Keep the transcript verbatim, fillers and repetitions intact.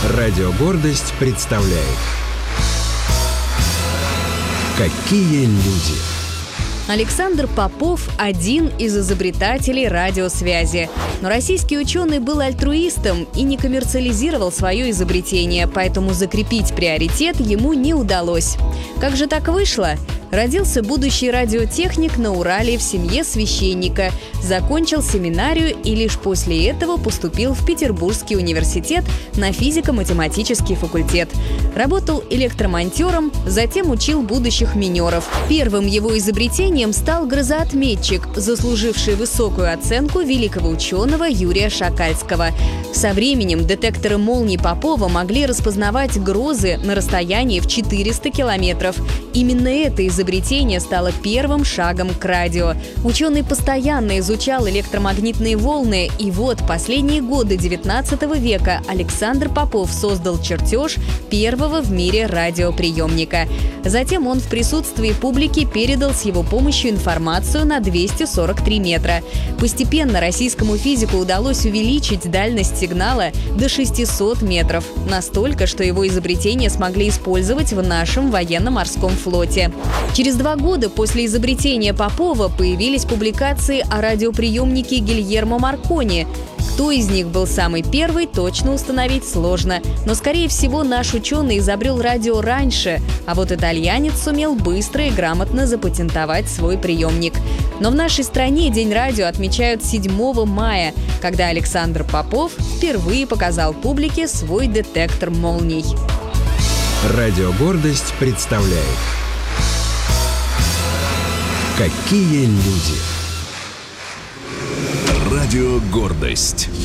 Радио «Гордость» представляет «Какие люди». Александр Попов – один из изобретателей радиосвязи. Но российский ученый был альтруистом и не коммерциализировал свое изобретение, поэтому закрепить приоритет ему не удалось. Как же так вышло? Родился будущий радиотехник на Урале в семье священника, закончил семинарию и лишь после этого поступил в Петербургский университет на физико-математический факультет. Работал электромонтером, затем учил будущих минеров. Первым его изобретением стал грозоотметчик, заслуживший высокую оценку великого ученого Юрия Шакальского. Со временем детекторы молний Попова могли распознавать грозы на расстоянии в четыреста километров. Именно это изобретение стало первым шагом к радио. Ученый постоянно изучал электромагнитные волны, и вот последние годы девятнадцатого века Александр Попов создал чертеж первого в мире радиоприемника. Затем он в присутствии публики передал с его помощью информацию на двести сорок три метра. Постепенно российскому физику удалось увеличить дальность сигнала до шестисот метров. Настолько, что его изобретение смогли использовать в нашем военно-морском флоте. Через два года после изобретения Попова появились публикации о радиоприемнике Гильермо Маркони. Кто из них был самый первый, точно установить сложно. Но, скорее всего, наш ученый изобрел радио раньше, а вот итальянец сумел быстро и грамотно запатентовать свой приемник. Но в нашей стране День радио отмечают седьмого мая, когда Александр Попов впервые показал публике свой детектор молний. Радио «Гордость» представляет «Какие люди». Радио «Гордость».